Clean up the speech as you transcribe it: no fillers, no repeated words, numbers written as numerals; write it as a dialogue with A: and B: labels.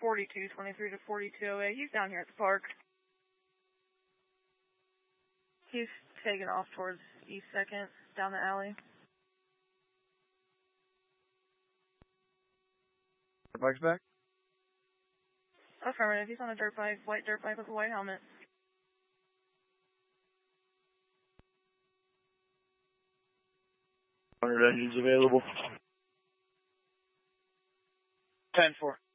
A: 4223 to 4208. He's down here at the park. He's taking off towards East 2nd, down the alley.
B: Bike's back?
A: Affirmative. He's on a dirt bike, white dirt bike with a white helmet.
B: Engines available.
C: 10-4.